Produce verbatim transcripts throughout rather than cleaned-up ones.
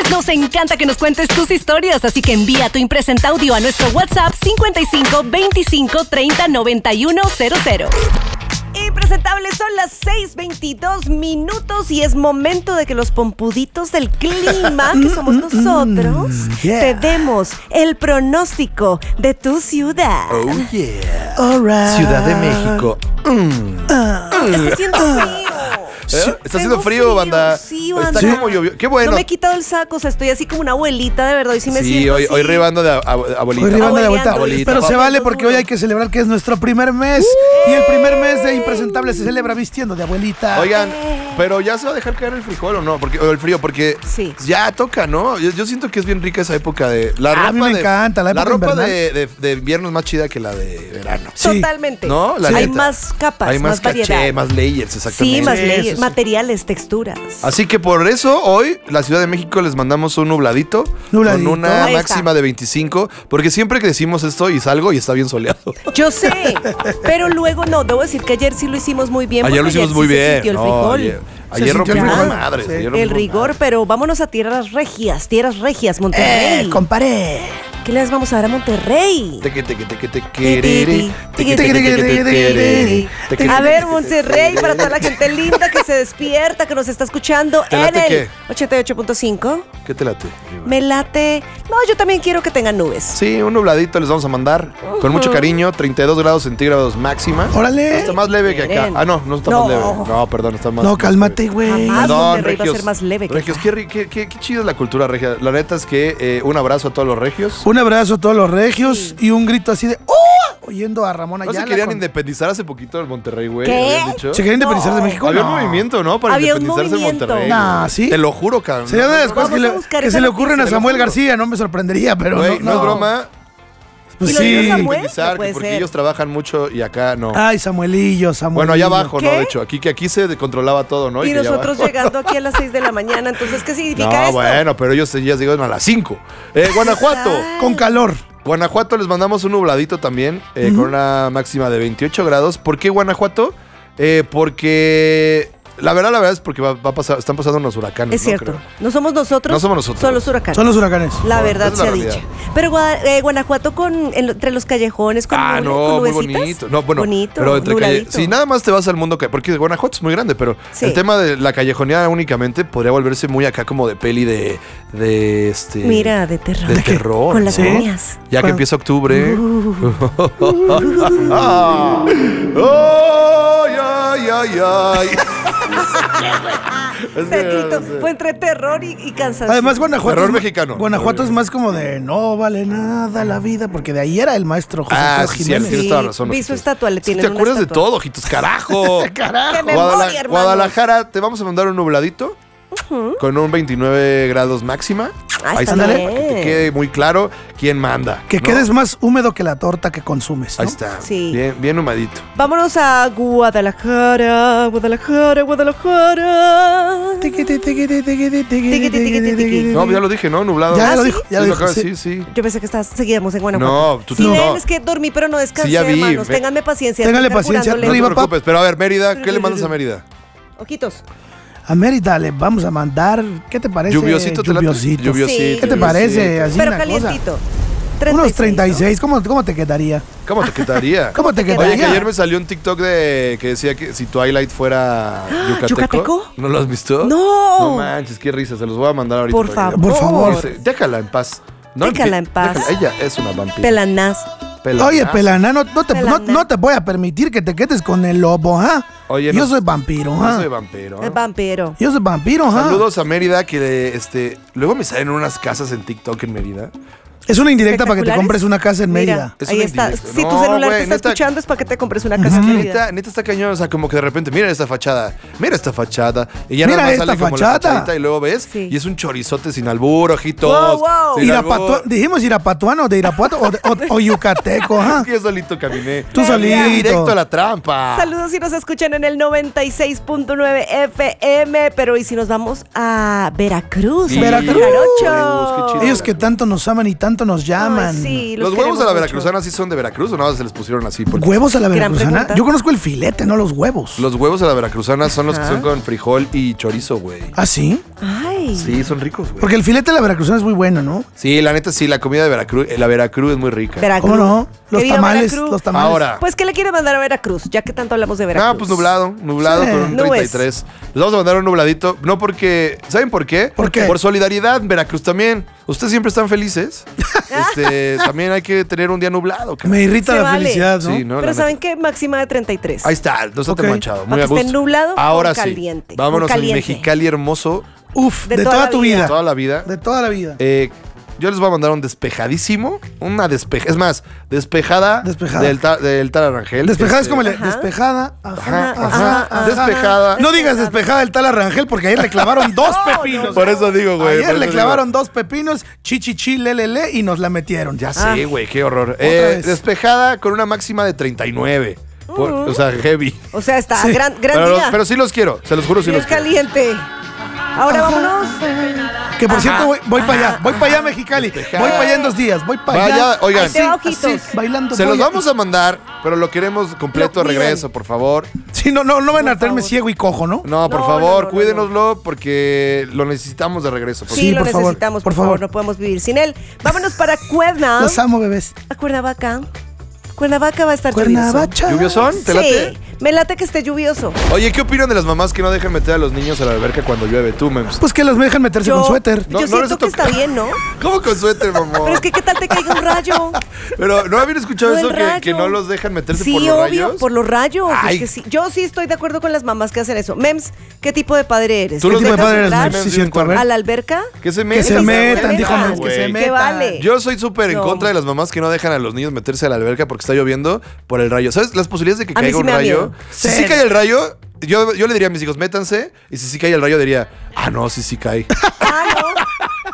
Impresentables nos encanta que nos cuentes tus historias, así que envía tu Impresenta audio a nuestro WhatsApp cincuenta y cinco veinticinco treinta noventa y uno cero cero. Impresentables, son las seis veintidós minutos y es momento de que los pompuditos del clima, que somos nosotros, yeah. te demos el pronóstico de tu ciudad. Oh, yeah. All right. Ciudad de México. Mm. Está haciendo frío. ¿Eh? Está haciendo Tengo frío, banda. Sí, banda. Está como llovió. Qué bueno. No me he quitado el saco, o sea, estoy así como una abuelita, de verdad. Y sí me Sí, siento hoy, así. hoy ribando de ab- abuelita. Hoy ribando de vuelta. Abuelita. Pero se Abuelita. vale porque hoy hay que celebrar que es nuestro primer mes. Y el primer mes de Impresentables se celebra vistiendo de abuelita. Oigan, pero ya se va a dejar caer el frijol o no, porque o el frío, porque Sí. ya toca, ¿no? Yo, yo siento que es bien rica esa época de la Ah, ropa a mí me de, encanta, la época ropa invernal. de, de, de invierno es más chida que la de verano. Sí. Totalmente. ¿No? La Hay neta. más capas, Hay más, más, variedad. caché, más layers, exactamente. Sí, más Sí, leyes, eso sí. materiales, texturas. Así que por eso hoy la Ciudad de México les mandamos un nubladito, Nubladito. con una Ahí está. máxima de veinticinco, porque siempre que decimos esto y salgo y está bien soleado. Yo sé, pero luego no, debo decir que ayer sí lo hicimos muy bien. Ayer lo porque hicimos sí muy se bien. sintió el No, frijol. ayer Se ayer sintió rompimos el las frijol. madres. Sí. ayer El rompimos rigor, madres. pero vámonos a tierras regias, tierras regias, Monterrey. Eh, comparé. ¿Qué les vamos a dar a Monterrey? Teque, teque, teque, tequerere, teque, teque, teque, teque, tequere, teque, A teque, ver, teque, Monterrey, teque, para toda la gente linda que se despierta, que nos está escuchando ¿Te en late el qué? ochenta y ocho punto cinco. ¿Qué te late? Me late. No, yo también quiero que tengan nubes. Sí, un nubladito les vamos a mandar. Con mucho cariño, treinta y dos grados centígrados máxima. Órale. Está más leve que acá. Miren. Ah, no, no está No. más leve. No, perdón, está más No, más cálmate, leve. güey. Jamás. Perdón, Monterrey va a regios. ser más leve que Regios, acá. qué, ri- qué, qué, qué chido es la cultura regia. La neta es que eh, un abrazo a todos los regios. Un abrazo a todos los regios y un grito así de ¡oh! Oyendo a Ramón ¿No Ayala. se querían con- independizar hace poquito del Monterrey, güey? ¿Qué? ¿Habían dicho? ¿Se querían independizar de No. México? Había No. un movimiento, ¿no? Para Había un independizarse movimiento. en Monterrey. Nah, güey. ¿sí? Te lo juro, cabrón. Sería una de las Vamos cosas que, a le, buscar que esa se le ocurren a noticia. Samuel García, no me sorprendería, pero Güey, no, no es no. broma. Pues ¿Y lo dijo sí. Samuel? Independizar, No que puede porque ser. ellos trabajan mucho y acá no. Ay, Samuelillo, Samuelillo. Bueno, allá abajo, ¿no? ¿Qué? De hecho, aquí que aquí se controlaba todo, ¿no? Y que allá nosotros abajo- llegando aquí a las seis de la mañana, entonces, ¿qué significa No, esto? bueno, pero ellos ya llegan a las cinco. Eh, Guanajuato. Con calor. Guanajuato les mandamos un nubladito también, eh, con una máxima de veintiocho grados. ¿Por qué Guanajuato? Eh, porque la verdad, la verdad es porque va, va a pasar, están pasando unos huracanes. Es ¿no? cierto. Creo. No somos nosotros. No somos nosotros. Son los huracanes. Son los huracanes. La No, verdad esa es la se ha realidad. dicho. Pero Gua- eh, Guanajuato con en lo- entre los callejones con Ah, nube- no, con muy nubecitas. bonito. No, bueno, bonito, pero entre calle, nubladito. si nada más te vas al mundo, ca- porque Guanajuato es muy grande, pero Sí. el tema de la callejoneada únicamente podría volverse muy acá como de peli de, de este. Mira, de terror. de terror. Con las ¿no? uñas. Ya que Con- empieza octubre. Uh. ¡Ay, ay, ay, ay! Es Ese que- grito no sé. fue entre terror y, y cansancio. Además, Guanajuato. Terror es ma- mexicano. Guanajuato Terror es más como de no vale nada la vida, porque de ahí era el maestro José Ah, Alfredo sí, cierto, Jiménez. tienes toda la razón. vi su ojitos. estatua, le Sí, tienen ¿Te una acuerdas de estatua. todo, ojitos? ¡Carajo! Carajo. ¡Qué memoria, Guadala- hermanos! Guadalajara, te vamos a mandar un nubladito con un veintinueve grados máxima. Ah, Ahí está está, bien. para que te quede muy claro quién manda. Que ¿no? quedes más húmedo que la torta que consumes, ¿no? Ahí está. Sí. Bien, bien humadito. Vámonos a Guadalajara, Guadalajara, Guadalajara. Tiqui, tiqui, tiqui, tiqui, tiqui, tiqui, Tiqui, tiqui, tiqui, tiqui. No, ya lo dije, ¿no? Nublado. Ya ¿Ah, lo sí? dijo, ya Sí, lo lo dijo. acabo de sí. decir, sí. Yo pensé que estás, seguíamos en Guanajuato. No, tú- sí, no. ven, es que dormí, pero no descansé, Sí, ya vi. hermanos. Ve- Ténganme paciencia. Ténganle estoy paciencia. carburando No te Arriba, pap. preocupes, pero a ver, Mérida, ¿qué le mandas a Mérida? Ojitos. A Mérida le vamos a mandar, ¿qué te parece? Lluviosito, te late? Lluviosito. Lluviosito. Sí. ¿Qué te parece? Así Pero una calientito. cosa. Unos treinta y seis, ¿cómo, cómo te quedaría? ¿Cómo te quedaría? ¿Cómo te te quedaría? Oye, que ayer me salió un TikTok de que decía que si Twilight fuera yucateco. ¿Yucateco? ¿No lo has visto? ¡No! No manches, qué risa, se los voy a mandar ahorita. Por para que- favor. Por favor. Dice, déjala en paz. No Déjala empie- en paz. déjala- Ella es una vampira. Pelanás. Pelanazo. Oye, Pelaná, no, no te, no, Pelaná. no te voy a permitir que te quedes con el lobo, ¿ah? Oye, Yo no- soy vampiro, Yo ¿ah? soy vampiro. El vampiro. Yo soy vampiro, ¿ah? Saludos a Mérida, que este, luego me salen unas casas en TikTok en Mérida. Es una indirecta para que te ¿Espectaculares? compres una casa en Mérida. Mira, Es ahí una está. indirecta. Si tu No, celular güey, te está neta- escuchando es para que te compres una casa Es en que Mérida. neta, neta está cañón, o sea, como que de repente, mira esta fachada, mira esta fachada, y ya Mira nada más esta sale como la fachada. fachadita y luego ves, Sí. y es un chorizote sin albur, ojitos. Wow, wow. sin Irapatua- albur. dijimos irapatuano, de Irapuato o, de- o- o yucateco, ¿ah? Es que yo solito caminé. Tú Mira. solito. Directo a la trampa. Saludos si nos escuchan en el noventa y seis punto nueve F M, pero ¿y si nos vamos a Veracruz? Sí. a Veracruz. Jarocho? Qué chido. Ellos que tanto nos aman y tanto tanto nos llaman. Ay, sí, ¿Los, los huevos a la queremos veracruzana sí son de Veracruz o nada más se les pusieron así? Porque ¿Huevos a la Gran veracruzana? pregunta. Yo conozco el filete, no los huevos. los huevos a la veracruzana son los que Ajá. son con frijol y chorizo, güey. ¿Ah, sí? Ay. Sí, son ricos, güey. Porque el filete de la veracruzana es muy bueno, ¿no? Sí, la neta sí, la comida de Veracruz, eh, la Veracruz es muy rica. Veracruz. ¿Cómo no? Los Que viva tamales, Veracruz. los tamales. Ahora. Pues, ¿qué le quiere mandar a Veracruz? Ya que tanto hablamos de Veracruz. Ah, pues nublado, nublado Sí. con un Nubes. treinta y tres. Les vamos a mandar un nubladito, no porque, ¿saben por qué? ¿Por qué? Por solidaridad, Veracruz también. Ustedes siempre están felices. Este, también hay que tener un día nublado, cara. Me irrita Se la vale. felicidad, ¿no? Sí, ¿no? Pero La ¿saben neta. qué? Máxima de treinta y tres. Ahí está, no está Ok. tan manchado, muy Para a que esté gusto. nublado Ahora con sí, caliente, vámonos con al caliente. Mexicali hermoso, Uf, de, De toda, toda tu la vida. vida. toda la vida. De toda la vida. Eh, yo les voy a mandar un despejadísimo, una despeja, es más, despejada, Despejada. del, ta- del tal Arangel. Despejada es Este, como le, Ajá. despejada. Ajá, Ajá, ajá, ajá, ajá. despejada. No digas despejada el tal Arrangel porque ayer le clavaron dos No, pepinos. Por eso digo, güey. Ayer por le eso clavaron dos pepinos, chichichi, lelele, y nos la metieron. Ya Ah. sé, güey, qué horror. Eh, vez. despejada con una máxima de treinta y nueve. Por- O sea, heavy. O sea, está Sí. gran, gran Pero, día. pero sí los quiero, se los juro, sí Bien los quiero. caliente. Ahora vámonos. Que por cierto, voy, voy para allá, voy para allá, Mexicali. Despejada. Voy para allá en dos días, voy para Vaya, allá. oigan. Ahí te va, ojitos. bailando. Se los voy a- vamos a mandar, pero lo queremos completo Lo de cuidan. regreso, por favor. Sí, no, no, no van a Por tenerme favor. ciego y cojo, ¿no? No, por No, favor, no, no, no, cuídenoslo porque lo necesitamos de regreso. por Sí, Sí, lo por favor, necesitamos, por, por favor. favor. No podemos vivir sin él. Vámonos para Cuerna. Los amo, bebés. A Cuernavaca. Cuernavaca va a estar lluvioso. Cuernavaca. ¿Lluviosón? ¿Te late? Sí, me late que esté lluvioso. Oye, ¿qué opinan de las mamás que no dejan meter a los niños a la alberca cuando llueve? Tú, Mems. Pues que los me dejan meterse Yo, con suéter. No, yo no siento les ha que está tocado. bien, ¿no? ¿Cómo con suéter, mamá? Pero es que, ¿qué tal te caiga un rayo? Pero, ¿no habían escuchado No, eso el que, rayo. que no los dejan meterse Sí, por los obvio, rayos? por los rayos. Es Ay. que sí. Yo sí estoy de acuerdo con las mamás que hacen eso. Mems, ¿qué tipo de padre eres? ¿Tú ¿Les los ¿Qué tipo de dejas padre eres, entrar Mems? Sí, cierto, a ver. ¿A la alberca? Que se Que metan. se se metan, metan, dijo Mems, que güey. se ¿Qué metan. vale? Yo soy súper en No. contra de las mamás que no dejan a los niños meterse a la alberca porque está lloviendo por el rayo. ¿Sabes las posibilidades de que A mí caiga sí un me da rayo? miedo. Si sí Cero. cae el rayo, yo, yo le diría a mis hijos, métanse. Y si sí cae el rayo, diría, ah, no, sí, sí cae. Ah, no.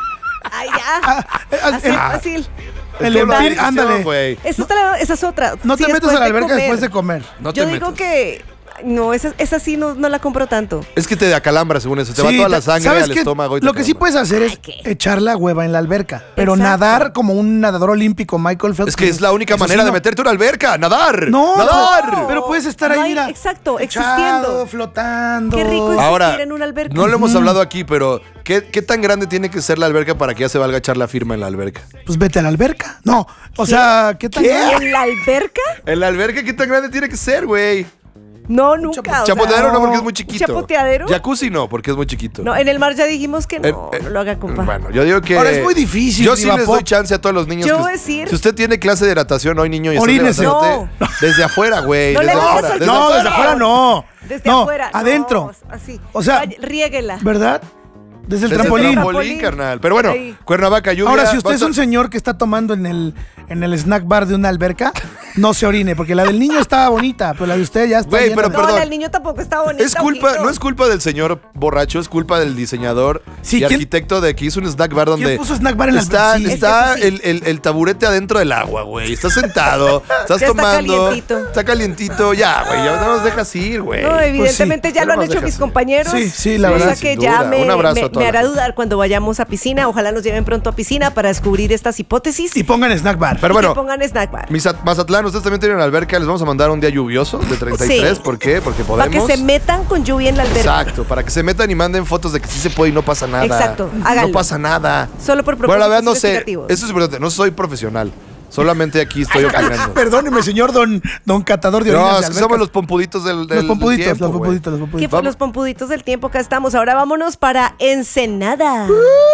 Ay, ya. eh, Así el- fácil. El Es una empir- maldición, ándale. güey. Esa, es la- esa es otra. No Sí, te metas después a la de alberca comer. después de comer. No Yo te digo metas. que. No, esa, esa sí no, no la compro tanto. Es que te acalambra según eso. Te va Sí, toda la te- sangre ¿sabes al qué? estómago. Y te Lo que sí acalambra. puedes hacer es Ay, ¿qué? echar la hueva en la alberca. Pero Exacto. nadar como un nadador olímpico, Michael Phelps. Es que es la única eso sí manera de no. meterte a una alberca. ¡Nadar! No, ¡Nadar! pero, pero puedes estar No ahí, hay- mira. exacto, echado, existiendo. flotando. Qué rico es- Ahora, existir en una alberca. no lo hemos hablado aquí, pero ¿qué, ¿qué tan grande tiene que ser la alberca para que ya se valga echar la firma en la alberca? Pues vete a la alberca. No, o sea, ¿qué tal? ¿Qué? ¿En la alberca? En la alberca, ¿qué tan grande tiene que ser, güey? No, nunca. o sea, Chapoteadero no, porque es muy ¿Un chiquito. chapoteadero? Jacuzzi no, porque es muy chiquito. No, en el mar ya dijimos que no, Eh, eh, no lo haga, compa. Bueno, yo digo que. Ahora es muy difícil, Yo sí Diva les Pop. doy chance a todos los niños. Yo que- voy a decir- Si usted tiene clase de natación hoy, niño, y está Orínese. levantándote, desde afuera, güey. No le desde hagas afuera, al desde No, desde afuera. afuera no. Desde no, afuera. no, adentro. así. O sea, Vaya, riéguela. ¿Verdad? Desde el Desde trampolín. el trampolín. trampolín, carnal. Pero bueno, Ahí. Cuernavaca, lluvia. Ahora, si usted va a es un estar- señor que está tomando en el, en el snack bar de una alberca, no se orine, porque la del niño estaba bonita, pero la de usted ya está Güey, llena pero de- No, perdón. la del niño tampoco está bonita. Es culpa, ojito. no es culpa del señor borracho, es culpa del diseñador Sí, y ¿quién- arquitecto de que hizo un snack bar donde puso snack bar en la está, alberca? Sí. está Es que eso el, el- el taburete adentro del agua, güey. Estás sentado, estás Ya está tomando. calientito. Está calientito, ya, güey. Ya no nos dejas ir, güey. No, evidentemente sí, ya ya lo han nomás hecho deja mis así. compañeros. Sí, sí, la cosa verdad, que sin ya duda. me, Un abrazo me- a toda me la hará gente. dudar cuando vayamos a piscina. Ojalá nos lleven pronto a piscina para descubrir estas hipótesis. Y pongan snack bar. Pero y bueno, que pongan snack bar. Misat- Mazatlán, ustedes también tienen alberca. Les vamos a mandar un día lluvioso de treinta y tres. Sí. ¿Por qué? Porque Para podemos. que se metan con lluvia en la alberca. Exacto, para que se metan y manden fotos de que sí se puede y no pasa nada. Exacto, No háganlo. pasa nada. Solo por Bueno, la verdad no propósitos sé. investigativos. Eso es importante. No soy profesional. Solamente aquí estoy opinando. Perdóneme, señor don, don catador de No, orinas de es que albercas. somos los pompuditos del, del Los pompuditos, del tiempo, los güey. pompuditos, los ¿Qué pompuditos. fue Vamos. los pompuditos del tiempo? Acá estamos. Ahora vámonos para Ensenada.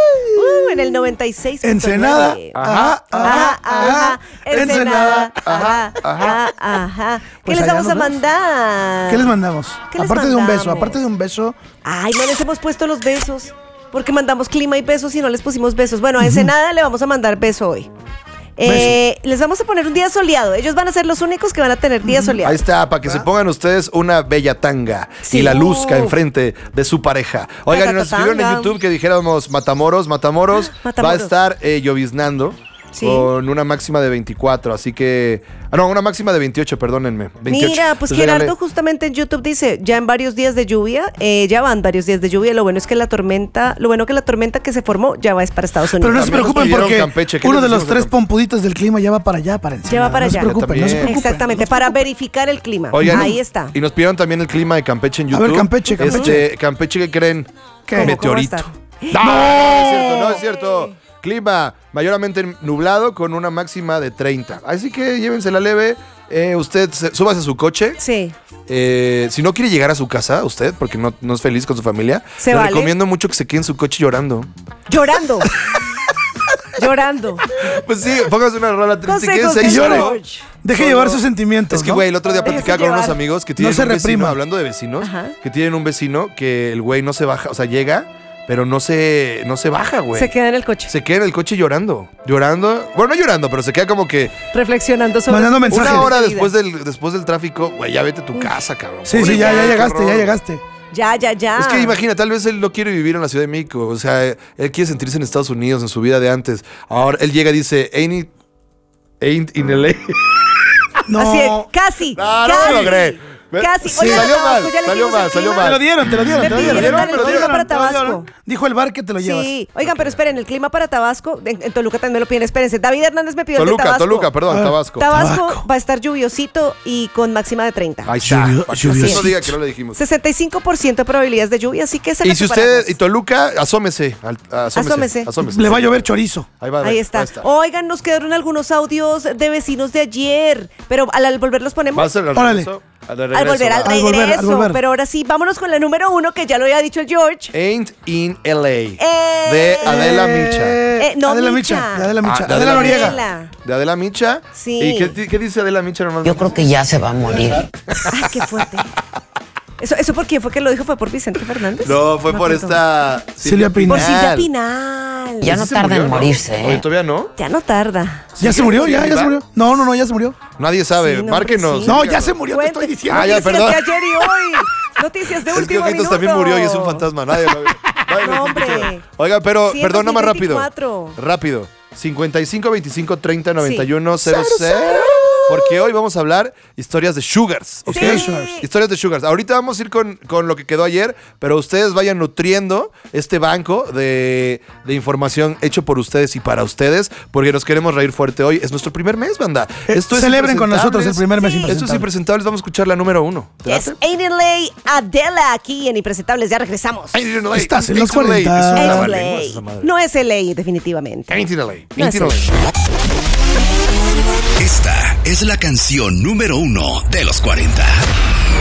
Uh, en el noventa y seis. Ensenada. Ajá, Ajá, ajá. Ensenada. Ajá, Ajá, ajá, ajá. ¿Qué Pues les allá vamos a nos vemos. mandar? ¿Qué les mandamos? ¿Qué les aparte de un beso, mandamos? aparte de un beso. Ay, no les hemos puesto los besos. Porque mandamos clima y besos y no les pusimos besos. Bueno, a Ensenada le vamos a mandar beso hoy. Eh, les vamos a poner un día soleado. Ellos van a ser los únicos que van a tener día soleado. Ahí está, para que se pongan ustedes una bella tanga Sí. y la luzca Uf. enfrente de su pareja. Oigan, y nos escribieron en Tanga. YouTube que dijéramos Matamoros, Matamoros, va a Matamoros. estar eh, lloviznando. Sí. con una máxima de veinticuatro, así que... Ah, no, una máxima de veintiocho, perdónenme. veintiocho. Mira, pues Entonces, Gerardo díganle- justamente en YouTube dice, ya en varios días de lluvia, eh, ya van varios días de lluvia, lo bueno es que la tormenta, lo bueno que la tormenta que se formó ya va es para Estados Unidos. Pero no se También nos preocupen pidieron porque Campeche. ¿Qué uno les de los decimos de tres Campeche? pompuditas del clima ya va para allá, para encima. Ya va para no se allá. preocupen, no se También. preocupen. Exactamente, no se para preocupen. verificar el clima. Oigan, Ahí está. Y nos pidieron también el clima de Campeche en A YouTube. ver, Campeche, Campeche. Este, Campeche, ¿qué creen? ¿Qué? ¿Cómo? Meteorito. ¿Cómo va a No, no es cierto, no es cierto. Clima mayormente nublado con una máxima de treinta. Así que llévensela leve. Eh, usted se- súbase a su coche. Sí. Eh, si no quiere llegar a su casa, usted, porque no, no es feliz con su familia, Se le vale. recomiendo mucho que se quede en su coche llorando. Llorando. Llorando. Pues sí, póngase una rola triste. Consejos Quédese ahí de llore. solo. George. Deje Solo- llevar sus sentimientos. Es que, ¿no? güey, el otro día Déjese platicaba con unos llevar. amigos que No tienen se un vecino, reprima. hablando de vecinos, Ajá. que tienen un vecino que el güey no se baja, o sea, llega, pero no se, no se baja, güey. Se queda en el coche, Se queda en el coche llorando. Llorando. Bueno, no llorando, pero se queda como que reflexionando sobre Mandando su mensajes. una hora vida. después del, después del tráfico, güey, ya vete a tu casa, cabrón. Sí, Pobre sí, ya, güey, ya qué llegaste, horror. ya llegaste. Ya, ya, ya. Es que imagina, tal vez él no quiere vivir en la Ciudad de México. O sea, él quiere sentirse en Estados Unidos, en su vida de antes. Ahora él llega y dice, ain't, it- ain't in L A. No. Así es, casi. No, no casi, lo logré. Casi. Sí, Oigan, salió a Tabasco, mal, ya le salió dimos mal, el salió clima. Te lo dieron, te lo dieron, Me te lo dieron. pidieron Te lo el clima dieron, para te lo dieron. Tabasco. Dijo el bar que te lo llevas. Sí. Oigan, pero esperen, el clima para Tabasco, en, en Toluca también me lo piden. Espérense, David Hernández me pidió el de Toluca, Tabasco. Toluca, perdón, Ah. Tabasco. Tabasco Tabaco. va a estar lluviosito y con máxima de treinta. Ahí está. Lluvio- Para que lluviosito. no diga que no le dijimos. sesenta y cinco por ciento de probabilidades de lluvia, así que saca Y si tu usted, paraguas. y Toluca, asómese. al- Asómese. Asómese. asómese. Le va a llover chorizo. Ahí va, Ahí está. Oigan, nos quedaron algunos audios de vecinos de ayer, pero al, al volver los ponemos. Va a ser al Órale. regreso. Al de Al regreso, volver, al va. Al volver, al regreso. volver. Pero ahora sí, vámonos con la número uno, que ya lo había dicho el George. Ain't in L A. Eh. De Adela Micha. Eh, no, Adela Micha. Micha. de Adela Micha. Ah, de Adela Adela Noriega. Adela. De Adela Micha. Sí. ¿Y qué, ti- qué dice Adela Micha normalmente? Yo creo que ya se va a morir. Ay, qué fuerte. ¿Eso, ¿Eso por quién fue que lo dijo? ¿Fue por Vicente Fernández? No, fue Me por acuerdo. esta... Silvia Por Pinal. Silvia Pinal. Ya ¿Sí no se tarda murió, en no? morirse, Oye, ¿eh? ¿todavía no? Ya no tarda. ¿Ya se murió? ¿Ya? ¿Ya viva? se murió? No, no, no, ya se murió. Nadie sabe. Sí, no, Márquenos. sí. No, díganos. ya se murió, te Cuente. estoy diciendo. Ah, ya, Noticias perdón. de ayer y hoy. Noticias de Es que último Ojitos minuto. también murió y es un fantasma. Nadie lo nadie lo No, hombre. escuchó. Oiga, pero Sí, en perdón, nada más rápido. dos mil veinticuatro. Rápido. cincuenta y cinco, veinticinco, treinta, noventa y uno, Sí. cero cero. Porque hoy vamos a hablar historias de sugars. ¿Ok? Sí. Historias de sugars. Ahorita vamos a ir con, con lo que quedó ayer, pero ustedes vayan nutriendo este banco de, de información hecho por ustedes y para ustedes, porque nos queremos reír fuerte hoy. Es nuestro primer mes, banda. Eh, celebren con nosotros el primer mes Sí. Esto es impresentable. Impresentables. Vamos a escuchar la número uno. ¿Te Yes, late? Ain't It Late, Adela, aquí en Impresentables. Ya regresamos. Ain't it late? Estás en los Ain't it late. cuarenta. Es una Ain't It trabalengua Late. esa madre. No es L A, definitivamente. Ain't it late. No Ain't es it late. Esta es la canción número uno de los cuarenta.